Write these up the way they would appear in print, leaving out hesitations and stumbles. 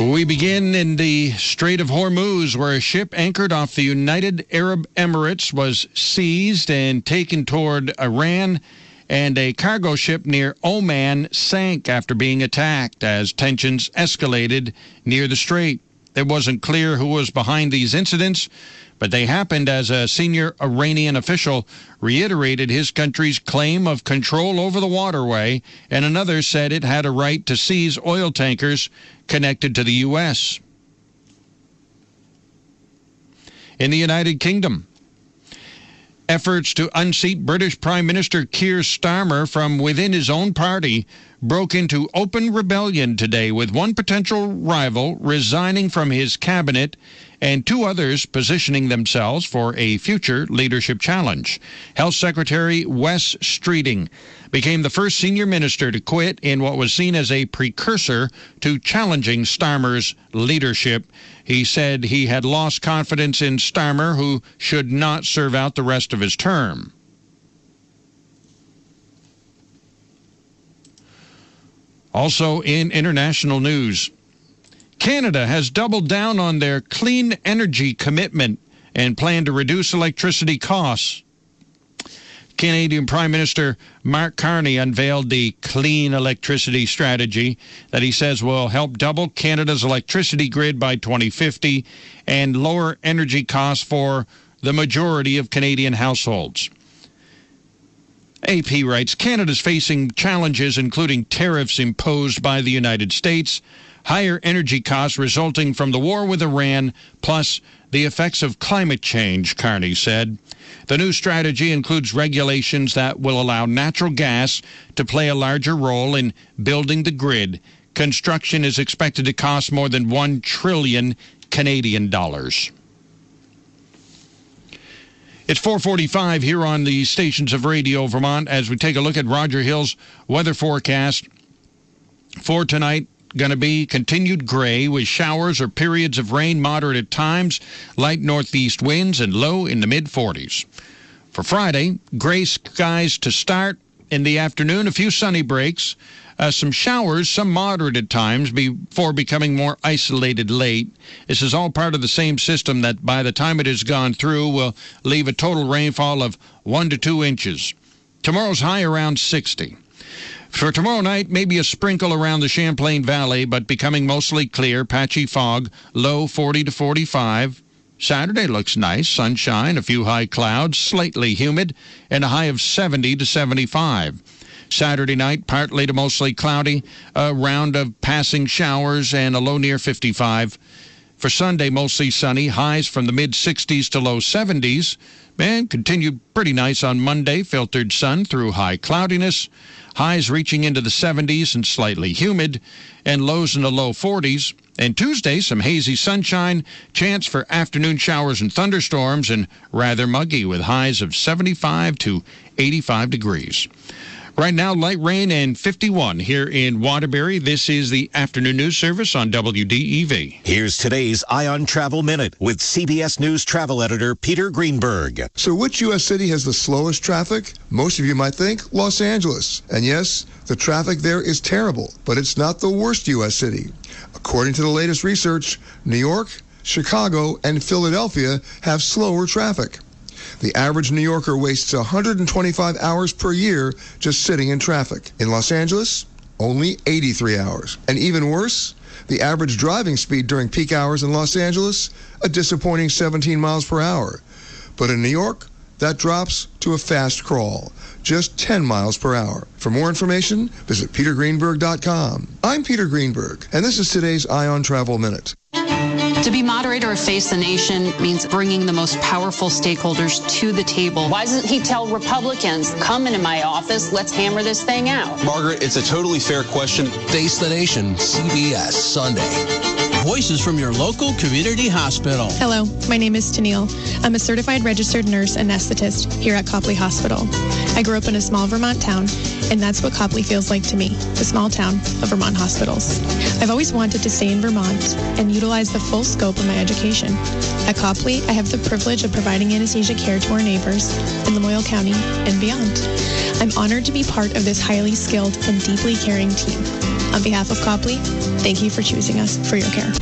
We begin in the Strait of Hormuz, where a ship anchored off the United Arab Emirates was seized and taken toward Iran, and a cargo ship near Oman sank after being attacked as tensions escalated near the strait. It wasn't clear who was behind these incidents, but they happened as a senior Iranian official reiterated his country's claim of control over the waterway, and another said it had a right to seize oil tankers connected to the U.S. In the United Kingdom, efforts to unseat British Prime Minister Keir Starmer from within his own party broke into open rebellion today, with one potential rival resigning from his cabinet and two others positioning themselves for a future leadership challenge. Health Secretary Wes Streeting became the first senior minister to quit in what was seen as a precursor to challenging Starmer's leadership. He said he had lost confidence in Starmer, who should not serve out the rest of his term. Also in international news, Canada has doubled down on their clean energy commitment and plan to reduce electricity costs. Canadian Prime Minister Mark Carney unveiled the clean electricity strategy that he says will help double Canada's electricity grid by 2050 and lower energy costs for the majority of Canadian households. AP writes, Canada's facing challenges including tariffs imposed by the United States, higher energy costs resulting from the war with Iran, plus the effects of climate change, Carney said. The new strategy includes regulations that will allow natural gas to play a larger role in building the grid. Construction is expected to cost more than $1 trillion Canadian dollars. It's 4:45 here on the stations of Radio Vermont as we take a look at Roger Hill's weather forecast for tonight. Going to be continued gray with showers or periods of rain, moderate at times, light northeast winds, and low in the mid-40s. For Friday, gray skies to start. In the afternoon, a few sunny breaks, some showers, some moderate at times, before becoming more isolated late. This is all part of the same system that by the time it has gone through will leave a total rainfall of 1 to 2 inches. Tomorrow's high around 60. For tomorrow night, maybe a sprinkle around the Champlain Valley, but becoming mostly clear, patchy fog, low 40 to 45. Saturday looks nice, sunshine, a few high clouds, slightly humid, and a high of 70 to 75. Saturday night, partly to mostly cloudy, a round of passing showers, and a low near 55. For Sunday, mostly sunny, highs from the mid-60s to low 70s. And continued pretty nice on Monday, filtered sun through high cloudiness. Highs reaching into the 70s and slightly humid, and lows in the low 40s. And Tuesday, some hazy sunshine, chance for afternoon showers and thunderstorms, and rather muggy with highs of 75 to 85 degrees. Right now, light rain and 51 here in Waterbury. This is the afternoon news service on WDEV. Here's today's Ion Travel Minute with CBS News travel editor Peter Greenberg. So which U.S. city has the slowest traffic? Most of you might think Los Angeles. And yes, the traffic there is terrible, but it's not the worst U.S. city. According to the latest research, New York, Chicago, and Philadelphia have slower traffic. The average New Yorker wastes 125 hours per year just sitting in traffic. In Los Angeles, only 83 hours. And even worse, the average driving speed during peak hours in Los Angeles, a disappointing 17 miles per hour. But in New York, that drops to a fast crawl, just 10 miles per hour. For more information, visit petergreenberg.com. I'm Peter Greenberg, and this is today's Ion Travel Minute. To be moderator of Face the Nation means bringing the most powerful stakeholders to the table. Why doesn't he tell Republicans, come into my office, let's hammer this thing out? Margaret, it's a totally fair question. Face the Nation, CBS, Sunday. Voices from your local community hospital. Hello, my name is Tennille. I'm a certified registered nurse anesthetist here at Copley Hospital. I grew up in a small Vermont town, and that's what Copley feels like to me, the small town of Vermont hospitals. I've always wanted to stay in Vermont and utilize the full scope of my education. At Copley, I have the privilege of providing anesthesia care to our neighbors in Lamoille County and beyond. I'm honored to be part of this highly skilled and deeply caring team. On behalf of Copley, thank you for choosing us for your care.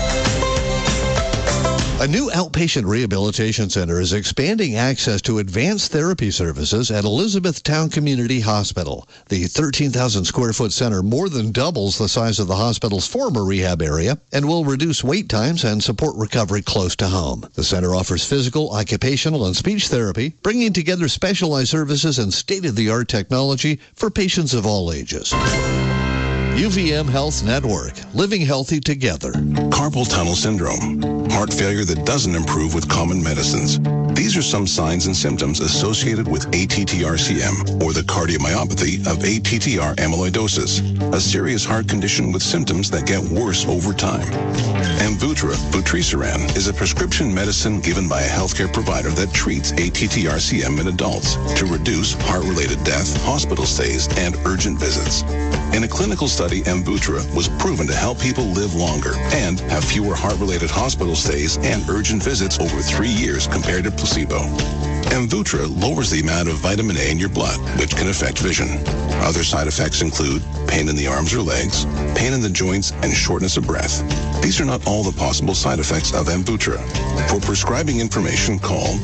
A new outpatient rehabilitation center is expanding access to advanced therapy services at Elizabethtown Community Hospital. The 13,000 square foot center more than doubles the size of the hospital's former rehab area and will reduce wait times and support recovery close to home. The center offers physical, occupational, and speech therapy, bringing together specialized services and state-of-the-art technology for patients of all ages. UVM Health Network, living healthy together. Carpal tunnel syndrome, heart failure that doesn't improve with common medicines. These are some signs and symptoms associated with ATTR-CM, or the cardiomyopathy of ATTR amyloidosis, a serious heart condition with symptoms that get worse over time. Amvuttra, vutrisiran, is a prescription medicine given by a healthcare provider that treats ATTR-CM in adults to reduce heart-related death, hospital stays, and urgent visits. In a clinical study, Amvuttra was proven to help people live longer and have fewer heart-related hospital stays and urgent visits over 3 years compared to placebo. Amvuttra lowers the amount of vitamin A in your blood, which can affect vision. Other side effects include pain in the arms or legs, pain in the joints, and shortness of breath. These are not all the possible side effects of Amvuttra. For prescribing information, call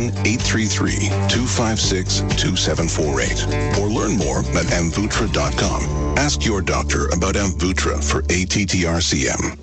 1-833-256-2748 or learn more at amvuttra.com. Ask your doctor about Amvuttra for ATTR-CM.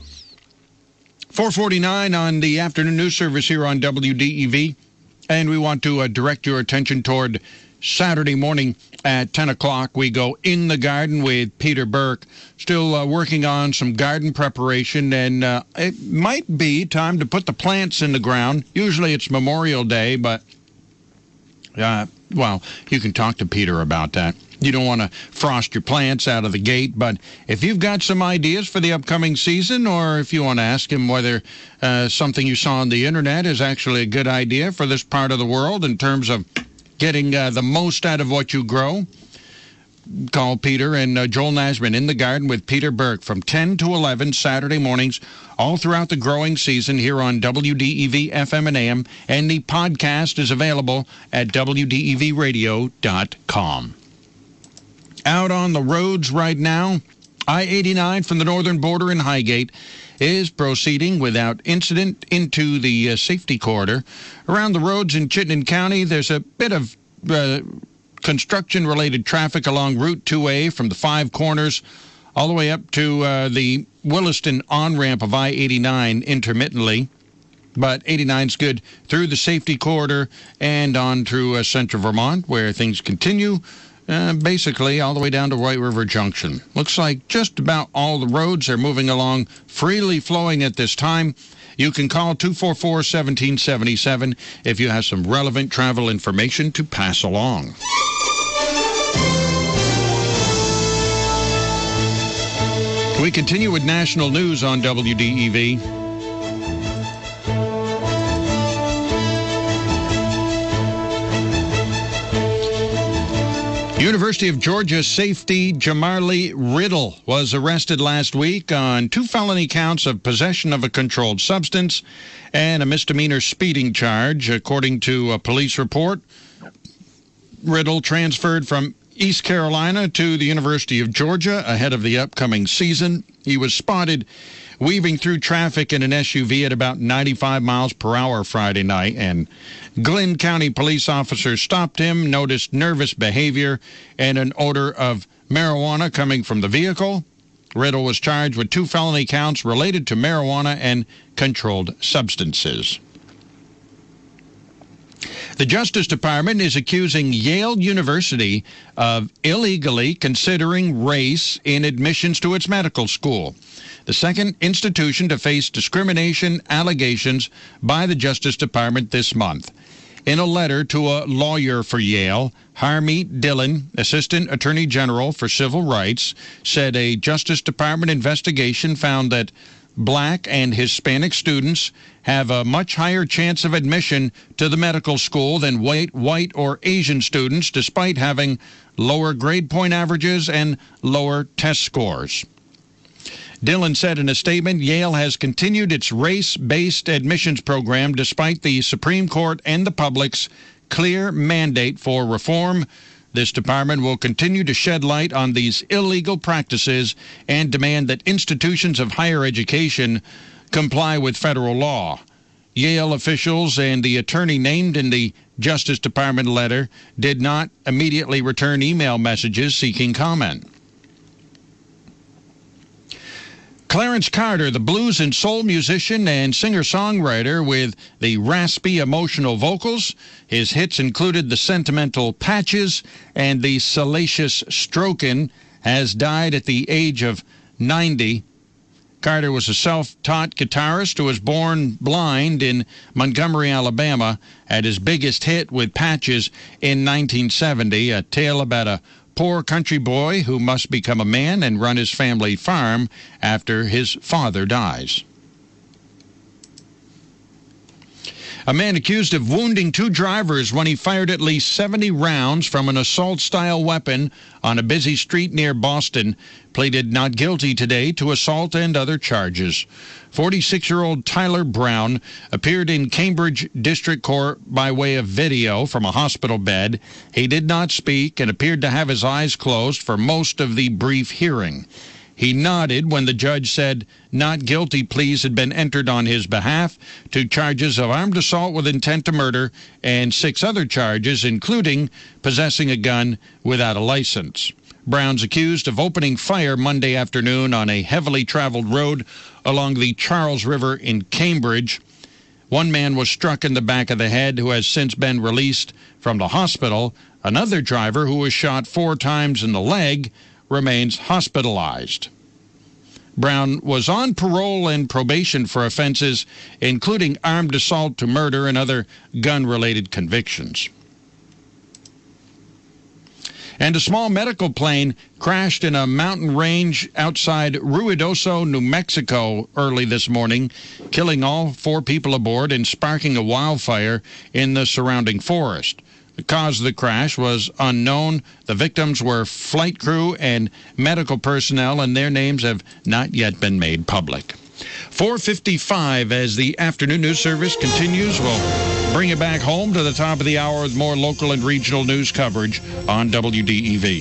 4:49 on the afternoon news service here on WDEV. And we want to direct your attention toward Saturday morning at 10 o'clock. We go in the garden with Peter Burke, still working on some garden preparation, and it might be time to put the plants in the ground. Usually it's Memorial Day, but, well, you can talk to Peter about that. You don't want to frost your plants out of the gate, but if you've got some ideas for the upcoming season, or if you want to ask him whether something you saw on the internet is actually a good idea for this part of the world in terms of getting the most out of what you grow, call Peter and Joel Nashman in the garden with Peter Burke from 10 to 11 Saturday mornings all throughout the growing season here on WDEV FM and AM, and the podcast is available at WDEVradio.com. Out on the roads right now, I-89 from the northern border in Highgate is proceeding without incident into the safety corridor. Around the roads in Chittenden County, there's a bit of construction-related traffic along Route 2A from the Five Corners all the way up to the Williston on-ramp of I-89 intermittently. But 89's good through the safety corridor and on through central Vermont, where things continue. Basically all the way down to White River Junction. Looks like just about all the roads are moving along, freely flowing at this time. You can call 244-1777 if you have some relevant travel information to pass along. We continue with national news on WDEV. University of Georgia safety Jamarlee Riddle was arrested last week on 2 felony counts of possession of a controlled substance and a misdemeanor speeding charge. According to a police report, Riddle transferred from East Carolina to the University of Georgia ahead of the upcoming season. He was spotted weaving through traffic in an SUV at about 95 miles per hour Friday night, and Glenn County police officers stopped him, noticed nervous behavior and an odor of marijuana coming from the vehicle. Riddle was charged with 2 felony counts related to marijuana and controlled substances. The Justice Department is accusing Yale University of illegally considering race in admissions to its medical school, the second institution to face discrimination allegations by the Justice Department this month. In a letter to a lawyer for Yale, Harmeet Dillon, Assistant Attorney General for Civil Rights, said a Justice Department investigation found that Black and Hispanic students have a much higher chance of admission to the medical school than white or Asian students, despite having lower grade point averages and lower test scores. Dillon said in a statement, Yale has continued its race-based admissions program despite the Supreme Court and the public's clear mandate for reform. This department will continue to shed light on these illegal practices and demand that institutions of higher education comply with federal law. Yale officials and the attorney named in the Justice Department letter did not immediately return email messages seeking comment. Clarence Carter, the blues and soul musician and singer-songwriter with the raspy, emotional vocals. His hits included the sentimental Patches and the salacious Strokin', has died at the age of 90. Carter was a self-taught guitarist who was born blind in Montgomery, Alabama, had his biggest hit with Patches in 1970, a tale about a poor country boy who must become a man and run his family farm after his father dies. A man accused of wounding 2 drivers when he fired at least 70 rounds from an assault-style weapon on a busy street near Boston pleaded not guilty today to assault and other charges. 46-year-old Tyler Brown appeared in Cambridge District Court by way of video from a hospital bed. He did not speak and appeared to have his eyes closed for most of the brief hearing. He nodded when the judge said not guilty pleas had been entered on his behalf to charges of armed assault with intent to murder and 6 other charges, including possessing a gun without a license. Brown's accused of opening fire Monday afternoon on a heavily traveled road along the Charles River in Cambridge. One man was struck in the back of the head who has since been released from the hospital. Another driver who was shot 4 times in the leg remains hospitalized. Brown was on parole and probation for offenses including armed assault to murder and other gun-related convictions. And a small medical plane crashed in a mountain range outside Ruidoso, New Mexico early this morning, killing all 4 people aboard and sparking a wildfire in the surrounding forest. The cause of the crash was unknown. The victims were flight crew and medical personnel, and their names have not yet been made public. 4:55 as the afternoon news service continues. We'll bring it back home to the top of the hour with more local and regional news coverage on WDEV.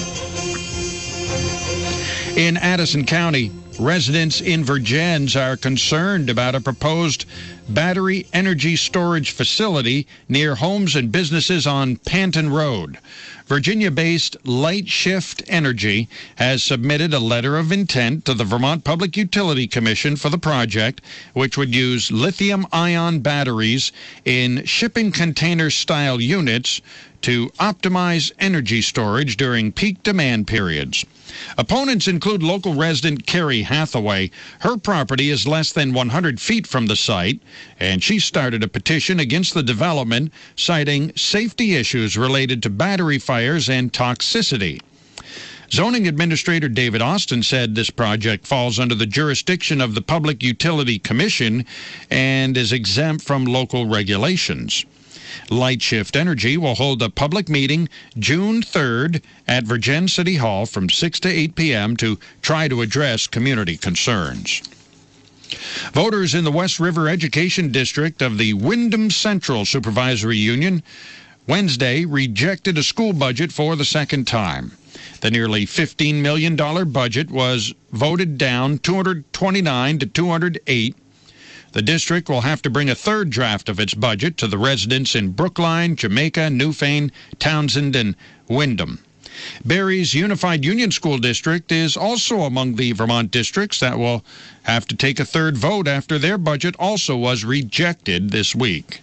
In Addison County, residents in Vergennes are concerned about a proposed battery energy storage facility near homes and businesses on Panton Road. Virginia-based Light Shift Energy has submitted a letter of intent to the Vermont Public Utility Commission for the project, which would use lithium-ion batteries in shipping container-style units to optimize energy storage during peak demand periods. Opponents include local resident Carrie Hathaway. Her property is less than 100 feet from the site, and she started a petition against the development, citing safety issues related to battery fires and toxicity. Zoning Administrator David Austin said this project falls under the jurisdiction of the Public Utility Commission and is exempt from local regulations. Light Shift Energy will hold a public meeting June 3rd at Vergennes City Hall from 6 to 8 p.m. to try to address community concerns. Voters in the West River Education District of the Windham Central Supervisory Union Wednesday rejected a school budget for the second time. The nearly $15 million budget was voted down 229 to 208. The district will have to bring a third draft of its budget to the residents in Brookline, Jamaica, Newfane, Townsend, and Windham. Barry's Unified Union School District is also among the Vermont districts that will have to take a third vote after their budget also was rejected this week.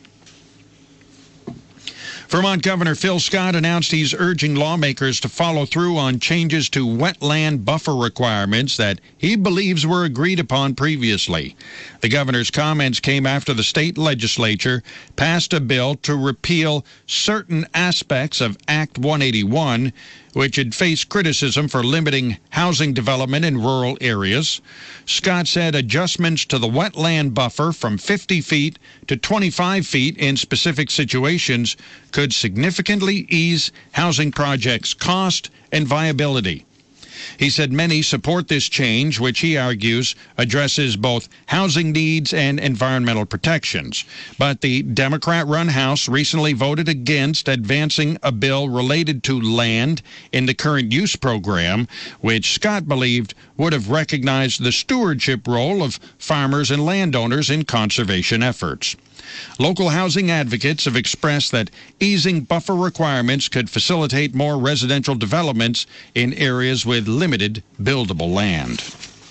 Vermont Governor Phil Scott announced he's urging lawmakers to follow through on changes to wetland buffer requirements that he believes were agreed upon previously. The governor's comments came after the state legislature passed a bill to repeal certain aspects of Act 181, which had faced criticism for limiting housing development in rural areas. Scott said adjustments to the wetland buffer from 50 feet to 25 feet in specific situations could significantly ease housing projects' cost and viability. He said many support this change, which he argues addresses both housing needs and environmental protections. But the Democrat-run House recently voted against advancing a bill related to land in the current use program, which Scott believed would have recognized the stewardship role of farmers and landowners in conservation efforts. Local housing advocates have expressed that easing buffer requirements could facilitate more residential developments in areas with limited buildable land.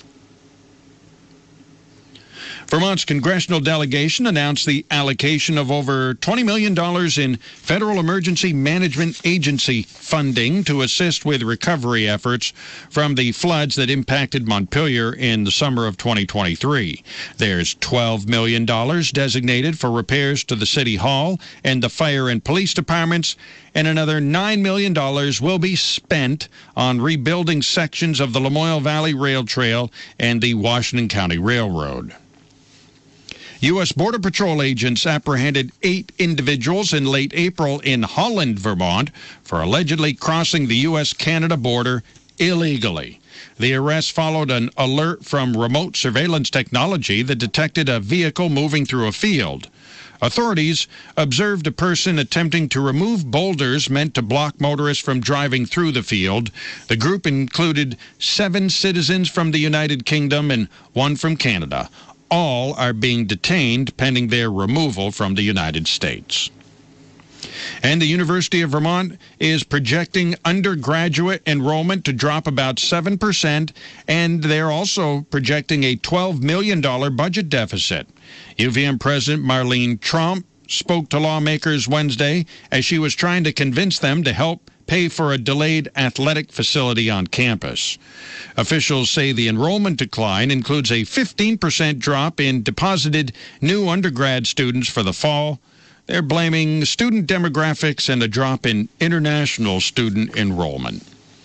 Vermont's congressional delegation announced the allocation of over $20 million in Federal Emergency Management Agency funding to assist with recovery efforts from the floods that impacted Montpelier in the summer of 2023. There's $12 million designated for repairs to the City Hall and the fire and police departments, and another $9 million will be spent on rebuilding sections of the Lamoille Valley Rail Trail and the Washington County Railroad. U.S. Border Patrol agents apprehended 8 individuals in late April in Holland, Vermont, for allegedly crossing the U.S.-Canada border illegally. The arrest followed an alert from remote surveillance technology that detected a vehicle moving through a field. Authorities observed a person attempting to remove boulders meant to block motorists from driving through the field. The group included 7 citizens from the United Kingdom and 1 from Canada. All are being detained pending their removal from the United States. And the University of Vermont is projecting undergraduate enrollment to drop about 7%, and they're also projecting a $12 million budget deficit. UVM President Marlene Tromp spoke to lawmakers Wednesday as she was trying to convince them to help pay for a delayed athletic facility on campus. Officials say the enrollment decline includes a 15% drop in deposited new undergrad students for the fall. They're blaming student demographics and a drop in international student enrollment.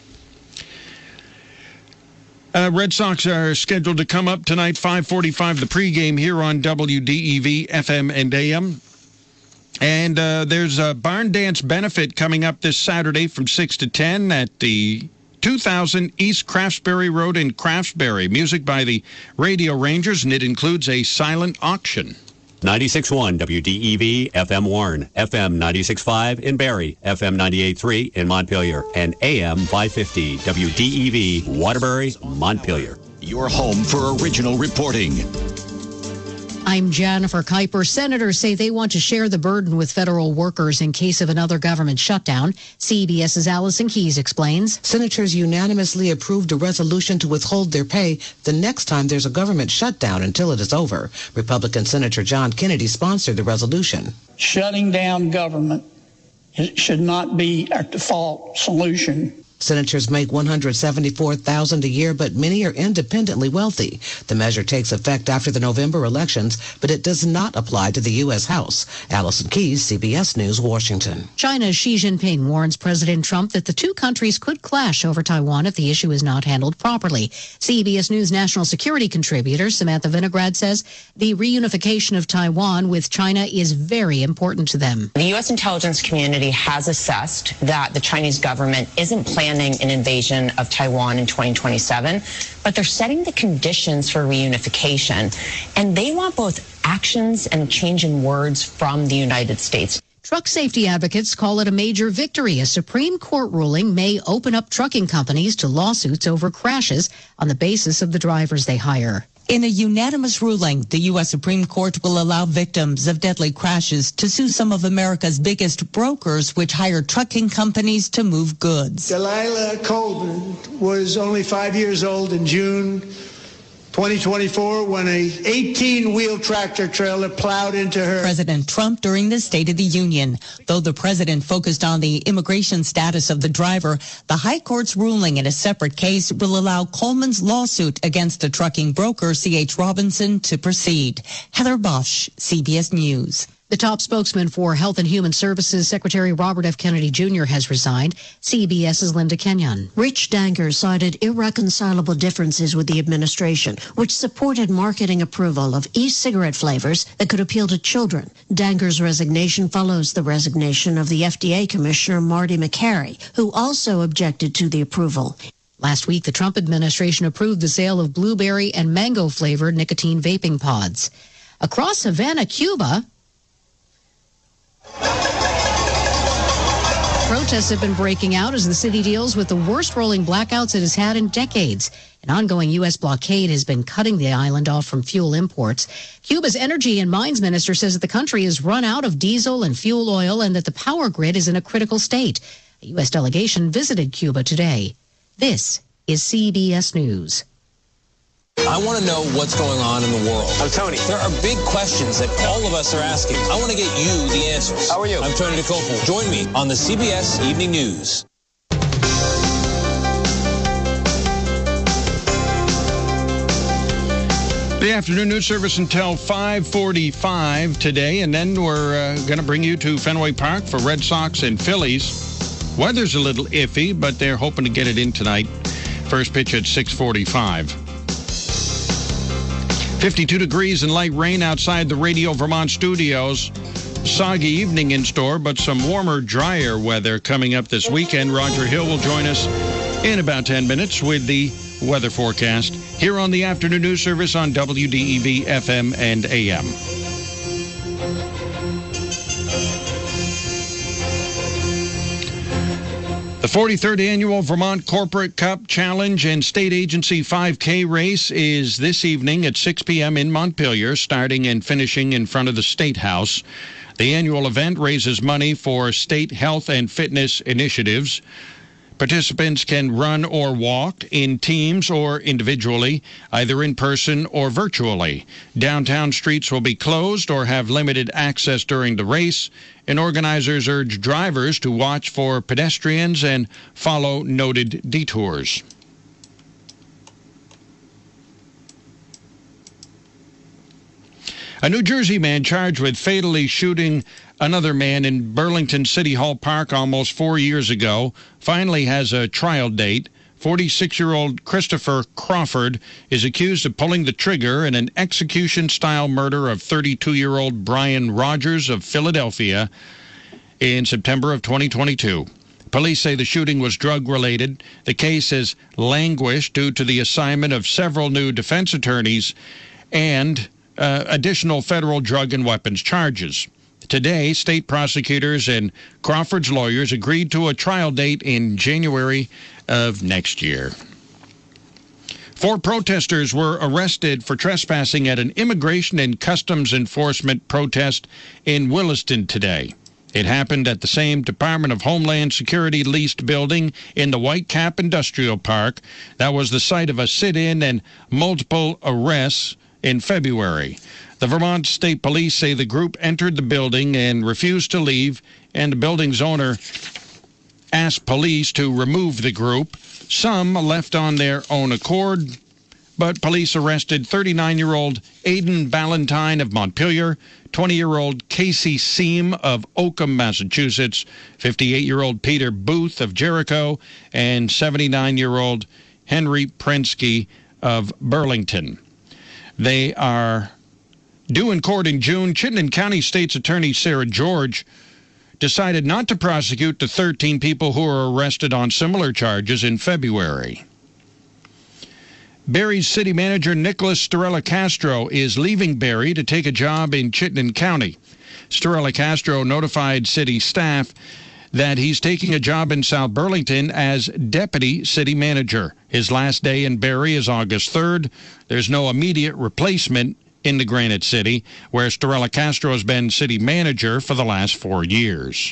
Red Sox are scheduled to come up tonight, 5:45, the pregame here on WDEV, FM and AM. And there's a barn dance benefit coming up this Saturday from 6 to 10 at the 2000 East Craftsbury Road in Craftsbury. Music by the Radio Rangers, and it includes a silent auction. 96.1 WDEV, FM Warren, FM 96.5 in Barrie, FM 98.3 in Montpelier, and AM 550 WDEV, Waterbury, Montpelier. Your home for original reporting. I'm Jennifer Kuiper. Senators say they want to share the burden with federal workers in case of another government shutdown. CBS's Allison Keyes explains. Senators unanimously approved a resolution to withhold their pay the next time there's a government shutdown until it is over. Republican Senator John Kennedy sponsored the resolution. Shutting down government should not be our default solution. Senators make $174,000 a year, but many are independently wealthy. The measure takes effect after the November elections, but it does not apply to the U.S. House. Allison Keyes, CBS News, Washington. China's Xi Jinping warns President Trump that the two countries could clash over Taiwan if the issue is not handled properly. CBS News national security contributor Samantha Vinograd says the reunification of Taiwan with China is very important to them. The U.S. intelligence community has assessed that the Chinese government isn't planning an invasion of Taiwan in 2027, but they're setting the conditions for reunification, and they want both actions and a change in words from the United States. Truck safety advocates call it a major victory. A Supreme Court ruling may open up trucking companies to lawsuits over crashes on the basis of the drivers they hire. In a unanimous ruling, the U.S. Supreme Court will allow victims of deadly crashes to sue some of America's biggest brokers, which hire trucking companies to move goods. Delilah Colburn was only 5 years old in June 2024 when a 18-wheel tractor trailer plowed into her. President Trump during the State of the Union. Though the president focused on the immigration status of the driver, the High Court's ruling in a separate case will allow Coleman's lawsuit against the trucking broker C.H. Robinson to proceed. Heather Bosch, CBS News. The top spokesman for Health and Human Services, Secretary Robert F. Kennedy Jr., has resigned. CBS's Linda Kenyon. Rich Danger cited irreconcilable differences with the administration, which supported marketing approval of e-cigarette flavors that could appeal to children. Danger's resignation follows the resignation of the FDA Commissioner Marty Makary, who also objected to the approval. Last week, the Trump administration approved the sale of blueberry and mango-flavored nicotine vaping pods. Across Havana, Cuba, protests have been breaking out as the city deals with the worst rolling blackouts it has had in decades. An ongoing U.S. blockade has been cutting the island off from fuel imports. Cuba's Energy and Mines Minister says that the country has run out of diesel and fuel oil and that the power grid is in a critical state. A U.S. delegation visited Cuba today. This is CBS News. I want to know what's going on in the world. I'm Tony. There are big questions that all of us are asking. I want to get you the answers. How are you? I'm Tony DeCoppel. Join me on the CBS Evening News. The afternoon news service until 5:45 today, and then we're going to bring you to Fenway Park for Red Sox and Phillies. Weather's a little iffy, but they're hoping to get it in tonight. First pitch at 6:45. 52 degrees and light rain outside the Radio Vermont studios. Soggy evening in store, but some warmer, drier weather coming up this weekend. Roger Hill will join us in about 10 minutes with the weather forecast here on the afternoon news service on WDEV FM and AM. The 43rd Annual Vermont Corporate Cup Challenge and State Agency 5K race is this evening at 6 p.m. in Montpelier, starting and finishing in front of the State House. The annual event raises money for state health and fitness initiatives. Participants can run or walk in teams or individually, either in person or virtually. Downtown streets will be closed or have limited access during the race, and organizers urge drivers to watch for pedestrians and follow noted detours. A New Jersey man charged with fatally shooting another man in Burlington City Hall Park almost 4 years ago finally has a trial date. 46-year-old Christopher Crawford is accused of pulling the trigger in an execution-style murder of 32-year-old Brian Rogers of Philadelphia in September of 2022. Police say the shooting was drug-related. The case has languished due to the assignment of several new defense attorneys and additional federal drug and weapons charges. Today, state prosecutors and Crawford's lawyers agreed to a trial date in January of next year. 4 protesters were arrested for trespassing at an Immigration and Customs Enforcement protest in Williston today. It happened at the same Department of Homeland Security leased building in the Whitecap Industrial Park. That was the site of a sit-in and multiple arrests in February. The Vermont State Police say the group entered the building and refused to leave, and the building's owner asked police to remove the group. Some left on their own accord, but police arrested 39-year-old Aidan Ballantyne of Montpelier, 20-year-old Casey Seam of Oakham, Massachusetts, 58-year-old Peter Booth of Jericho, and 79-year-old Henry Prensky of Burlington. They are due in court in June. Chittenden County State's Attorney Sarah George decided not to prosecute the 13 people who were arrested on similar charges in February. Barry's city manager Nicholas Storella Castro is leaving Barry to take a job in Chittenden County. Storella Castro notified city staff that he's taking a job in South Burlington as deputy city manager. His last day in Barry is August 3rd. There's no immediate replacement in the Granite City, where Storella Castro has been city manager for the last 4 years.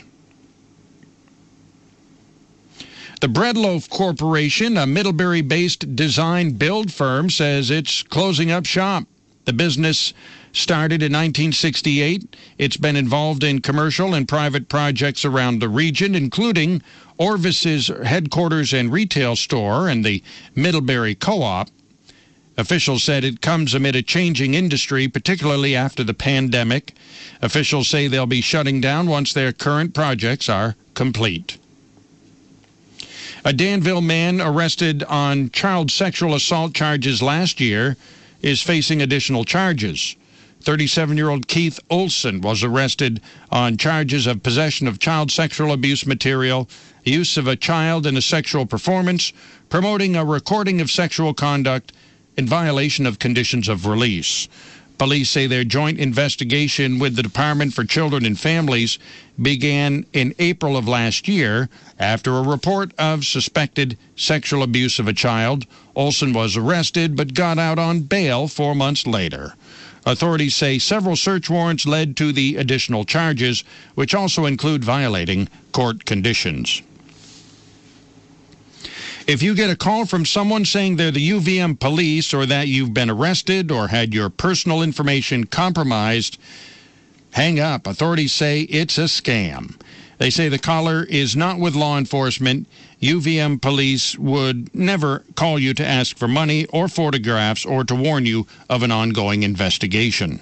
The Breadloaf Corporation, a Middlebury-based design build firm, says it's closing up shop. The business started in 1968. It's been involved in commercial and private projects around the region, including Orvis's headquarters and retail store and the Middlebury Co-op. Officials said it comes amid a changing industry, particularly after the pandemic. Officials say they'll be shutting down once their current projects are complete. A Danville man arrested on child sexual assault charges last year is facing additional charges. 37-year-old Keith Olson was arrested on charges of possession of child sexual abuse material, use of a child in a sexual performance, promoting a recording of sexual conduct, in violation of conditions of release. Police say their joint investigation with the Department for Children and Families began in April of last year after a report of suspected sexual abuse of a child. Olson was arrested but got out on bail 4 months later. Authorities say several search warrants led to the additional charges, which also include violating court conditions. If you get a call from someone saying they're the UVM police or that you've been arrested or had your personal information compromised, hang up. Authorities say it's a scam. They say the caller is not with law enforcement. UVM police would never call you to ask for money or photographs or to warn you of an ongoing investigation.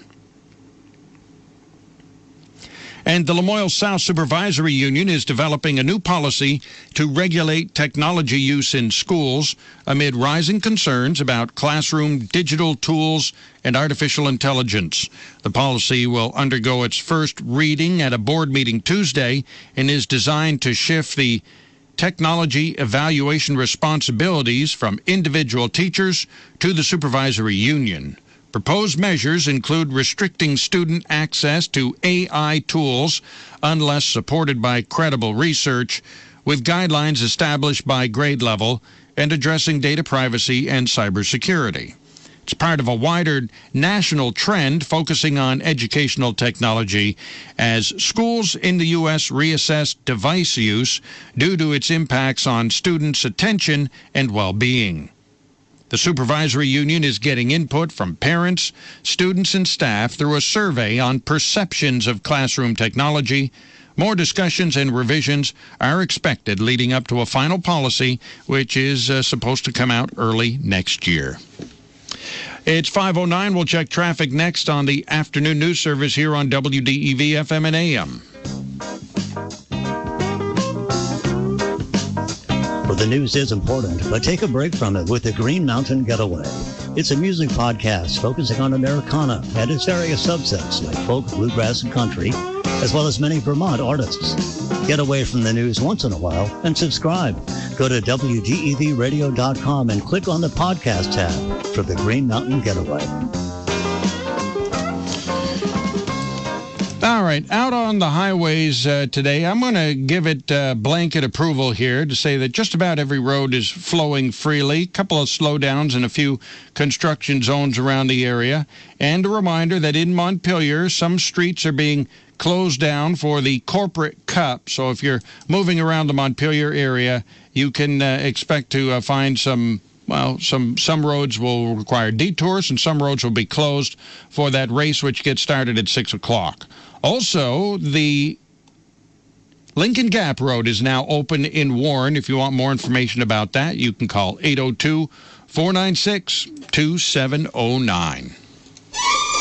And the Lamoille South Supervisory Union is developing a new policy to regulate technology use in schools amid rising concerns about classroom digital tools and artificial intelligence. The policy will undergo its first reading at a board meeting Tuesday and is designed to shift the technology evaluation responsibilities from individual teachers to the supervisory union. Proposed measures include restricting student access to AI tools unless supported by credible research, with guidelines established by grade level, and addressing data privacy and cybersecurity. It's part of a wider national trend focusing on educational technology as schools in the U.S. reassess device use due to its impacts on students' attention and well-being. The supervisory union is getting input from parents, students, and staff through a survey on perceptions of classroom technology. More discussions and revisions are expected leading up to a final policy, which is supposed to come out early next year. It's 5:09. We'll check traffic next on the afternoon news service here on WDEV FM and AM. Well, the news is important, but take a break from it with the Green Mountain Getaway. It's a music podcast focusing on Americana and its various subsets like folk, bluegrass, and country, as well as many Vermont artists. Get away from the news once in a while and subscribe. Go to WDEVradio.com and click on the podcast tab for the Green Mountain Getaway. All right, out on the highways today, I'm going to give it blanket approval here to say that just about every road is flowing freely. A couple of slowdowns in a few construction zones around the area. And a reminder that in Montpelier, some streets are being closed down for the Corporate Cup. So if you're moving around the Montpelier area, you can expect to find some roads will require detours and some roads will be closed for that race, which gets started at 6 o'clock. Also, the Lincoln Gap Road is now open in Warren. If you want more information about that, you can call 802-496-2709.